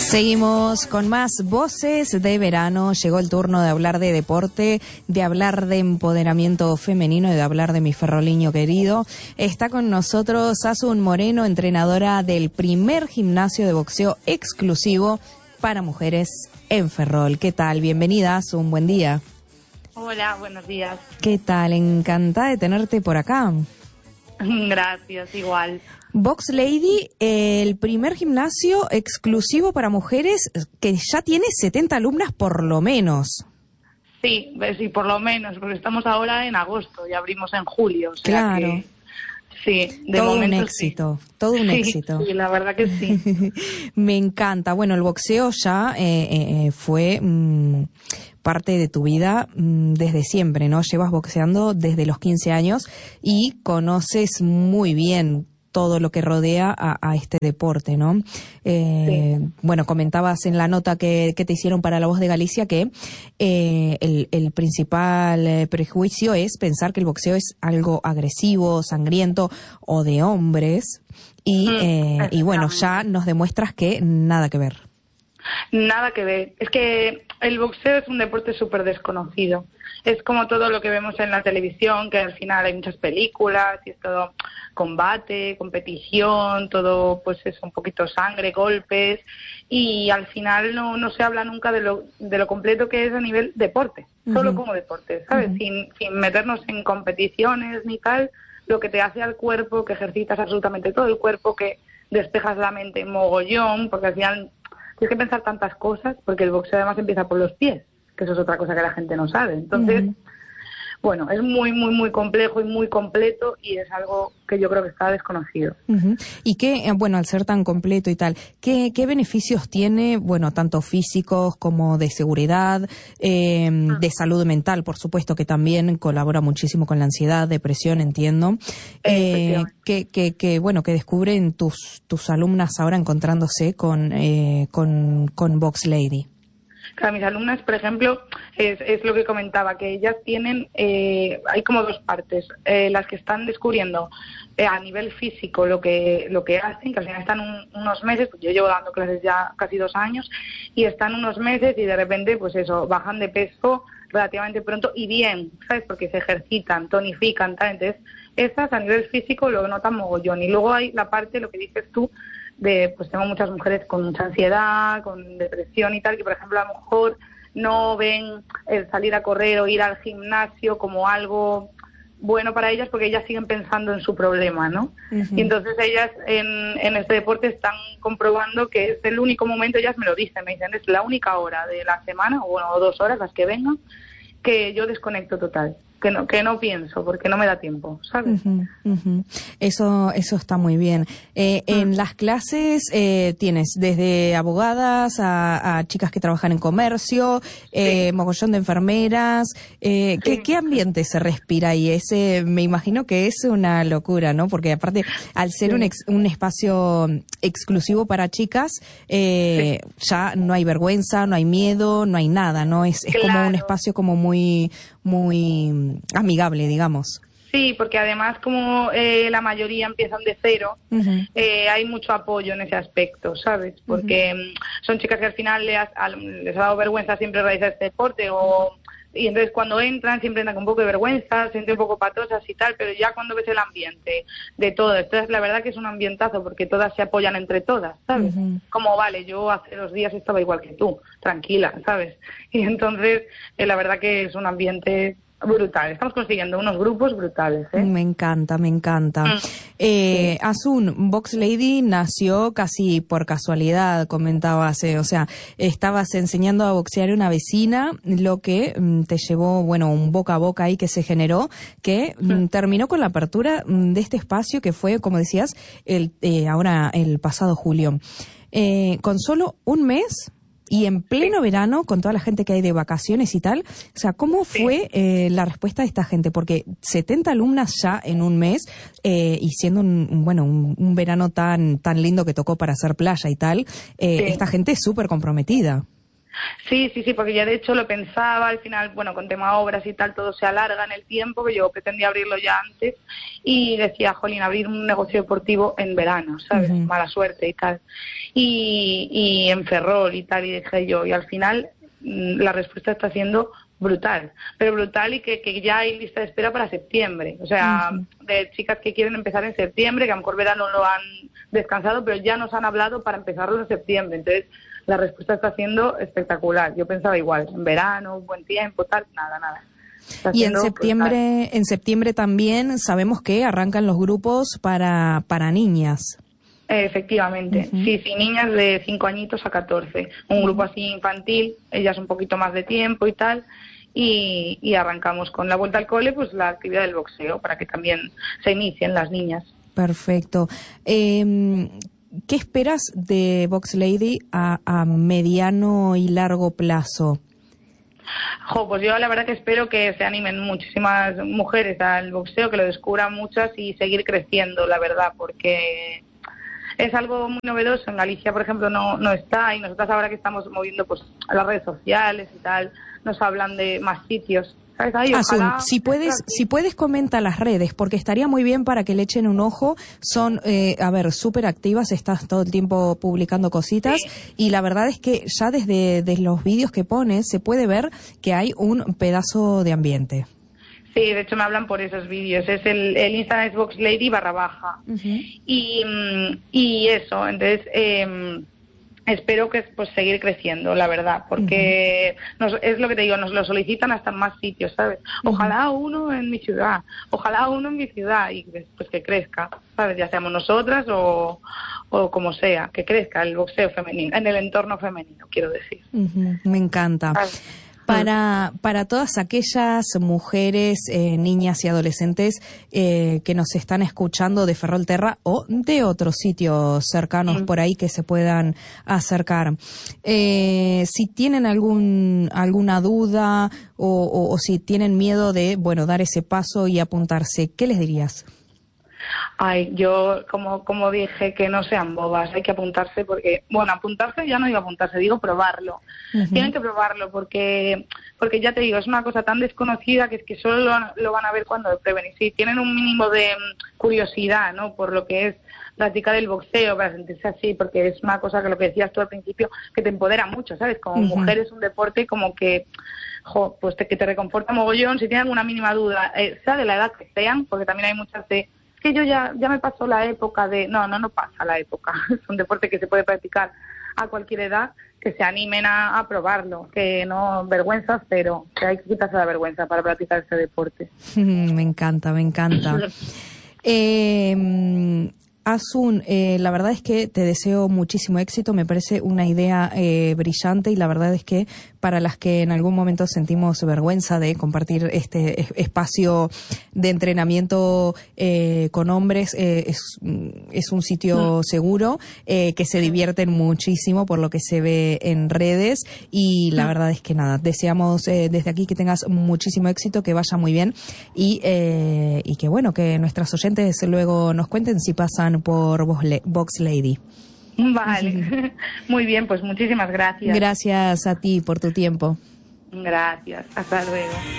Seguimos con más voces de verano. Llegó el turno de hablar de deporte, de hablar de empoderamiento femenino y de hablar de mi ferroliño querido. Está con nosotros Asun Moreno, entrenadora del primer gimnasio de boxeo exclusivo para mujeres en Ferrol. ¿Qué tal? Bienvenida, Asun. Buen día. Hola, buenos días. ¿Qué tal? Encantada de tenerte por acá. Gracias, igual. Box Lady, el primer gimnasio exclusivo para mujeres que ya tiene 70 alumnas por lo menos. Sí, por lo menos, porque estamos ahora en agosto y abrimos en julio. O sea Claro. Que, sí, de todo momento un éxito, sí. todo un Sí, éxito. Sí, la verdad que sí. Me encanta. Bueno, el boxeo ya fue parte de tu vida desde siempre, ¿no? Llevas boxeando desde los 15 años y conoces muy bien todo lo que rodea a este deporte, ¿no? Sí. Bueno, comentabas en la nota que te hicieron para La Voz de Galicia que el principal prejuicio es pensar que el boxeo es algo agresivo, sangriento o de hombres y bueno, ya nos demuestras que nada que ver. Nada que ver. Es que el boxeo es un deporte súper desconocido. Es como todo lo que vemos en la televisión, que al final hay muchas películas y es todo combate, competición, todo pues es un poquito sangre, golpes, y al final no se habla nunca de lo completo que es a nivel deporte, solo como deporte, ¿sabes? Sin meternos en competiciones ni tal, lo que te hace al cuerpo, que ejercitas absolutamente todo el cuerpo, que despejas la mente mogollón, porque al final tienes que pensar tantas cosas, porque el boxeo además empieza por los pies, que eso es otra cosa que la gente no sabe. Entonces, bueno, es muy, muy, muy complejo y muy completo y es algo que yo creo que está desconocido. Y que, bueno, al ser tan completo y tal, ¿qué beneficios tiene, bueno, tanto físicos como de seguridad, de salud mental, por supuesto, que también colabora muchísimo con la ansiedad, depresión, entiendo? Bueno, que descubren tus alumnas ahora encontrándose con Box Lady. Claro, mis alumnas, por ejemplo, es lo que comentaba, que ellas tienen, hay como dos partes, las que están descubriendo a nivel físico lo que hacen, que al final están unos meses, pues yo llevo dando clases ya casi 2 años, y están unos meses y de repente, pues eso, bajan de peso relativamente pronto y bien, ¿sabes? Porque se ejercitan, tonifican, tal. Entonces, esas a nivel físico lo notan mogollón. Y luego hay la parte, lo que dices tú, pues tengo muchas mujeres con mucha ansiedad, con depresión y tal, que por ejemplo a lo mejor no ven el salir a correr o ir al gimnasio como algo bueno para ellas porque ellas siguen pensando en su problema, ¿no? Y entonces ellas en este deporte están comprobando que es el único momento, ellas me dicen, es la única hora de la semana, o bueno, 2 horas las que vengan, que yo desconecto total. Que no pienso, porque no me da tiempo, ¿sabes? Eso está muy bien. En las clases tienes desde abogadas a chicas que trabajan en comercio, mogollón de enfermeras. ¿Qué ambiente se respira ahí? Ese, me imagino que es una locura, ¿no? Porque aparte, al ser un espacio exclusivo para chicas, ya no hay vergüenza, no hay miedo, no hay nada, ¿no? Es como un espacio como muy amigable, digamos. Sí, porque además como la mayoría empiezan de cero, hay mucho apoyo en ese aspecto, ¿sabes? Porque son chicas que al final les ha dado vergüenza siempre realizar este deporte y entonces cuando entran siempre entran con un poco de vergüenza, se sienten un poco patosas y tal, pero ya cuando ves el ambiente de todo, entonces la verdad que es un ambientazo porque todas se apoyan entre todas, ¿sabes? Como vale, yo hace 2 días estaba igual que tú, tranquila, ¿sabes? Y entonces la verdad que es un ambiente brutal, estamos consiguiendo unos grupos brutales, ¿eh? Me encanta. Asun, Box Lady nació casi por casualidad, comentabas, o sea, estabas enseñando a boxear a una vecina, lo que te llevó, bueno, un boca a boca ahí que se generó, que terminó con la apertura de este espacio que fue, como decías, ahora el pasado julio. Con solo un mes y en pleno verano, con toda la gente que hay de vacaciones y tal, o sea, ¿cómo fue la respuesta de esta gente? Porque 70 alumnas ya en un mes, y siendo un verano tan lindo que tocó para hacer playa y tal, esta gente es súper comprometida. Sí, sí, sí, porque ya de hecho lo pensaba, al final, bueno, con tema obras y tal, todo se alarga en el tiempo, que yo pretendía abrirlo ya antes, y decía, jolín, abrir un negocio deportivo en verano, ¿sabes? Mala suerte y tal. Y en Ferrol y tal, y dije yo, y al final la respuesta está siendo brutal, pero brutal, y que ya hay lista de espera para septiembre, o sea, de chicas que quieren empezar en septiembre, que a lo mejor verano lo han descansado, pero ya nos han hablado para empezarlo en septiembre, entonces la respuesta está siendo espectacular. Yo pensaba igual, en verano, buen tiempo, tal, nada. Y en septiembre también sabemos que arrancan los grupos para niñas. Efectivamente, sí, niñas de 5 añitos a 14. Un grupo así infantil, ellas un poquito más de tiempo y tal, y arrancamos con la vuelta al cole, pues la actividad del boxeo, para que también se inicien las niñas. Perfecto. ¿Qué esperas de Box Lady a mediano y largo plazo? Pues yo la verdad que espero que se animen muchísimas mujeres al boxeo, que lo descubran muchas y seguir creciendo, la verdad, porque es algo muy novedoso. En Galicia, por ejemplo, no está, y nosotras ahora que estamos moviendo pues a las redes sociales y tal, nos hablan de más sitios. Ay, Asun, si puedes comenta las redes, porque estaría muy bien para que le echen un ojo. Son, súper activas, estás todo el tiempo publicando cositas, y la verdad es que ya desde los vídeos que pones se puede ver que hay un pedazo de ambiente. Sí, de hecho me hablan por esos vídeos. Es el Instagram es boxlady / y eso, entonces espero que pues seguir creciendo, la verdad, porque es lo que te digo, nos lo solicitan hasta en más sitios, ¿sabes? Ojalá uno en mi ciudad, ojalá uno en mi ciudad, y pues que crezca, ¿sabes? Ya seamos nosotras o como sea, que crezca el boxeo femenino, en el entorno femenino, quiero decir. Me encanta. Para todas aquellas mujeres, niñas y adolescentes que nos están escuchando de Ferrolterra o de otros sitios cercanos por ahí que se puedan acercar, si tienen alguna duda o si tienen miedo de, dar ese paso y apuntarse, ¿qué les dirías? Ay, yo como dije, que no sean bobas, hay que apuntarse porque, apuntarse ya no digo apuntarse, digo probarlo. Tienen que probarlo porque ya te digo, es una cosa tan desconocida que es que solo lo van a ver cuando lo prueben. Y si tienen un mínimo de curiosidad, ¿no?, por lo que es practicar el boxeo, para sentirse así, porque es una cosa que lo que decías tú al principio, que te empodera mucho, ¿sabes? Como mujer es un deporte como que, pues que te reconforta mogollón. Si tienen alguna mínima duda, sea de la edad que sean, porque también hay muchas de que yo ya me pasó la época de... No pasa la época. Es un deporte que se puede practicar a cualquier edad, que se animen a probarlo, que no vergüenzas, pero que hay que quitarse la vergüenza para practicar este deporte. Me encanta. Asun, la verdad es que te deseo muchísimo éxito, me parece una idea brillante, y la verdad es que para las que en algún momento sentimos vergüenza de compartir este espacio de entrenamiento con hombres, es un sitio seguro, que se divierten muchísimo por lo que se ve en redes, y la verdad es que nada, deseamos desde aquí que tengas muchísimo éxito, que vaya muy bien, y que que nuestras oyentes luego nos cuenten si pasan por Box Lady. Vale, muy bien, pues muchísimas gracias. Gracias a ti por tu tiempo. Gracias, hasta luego.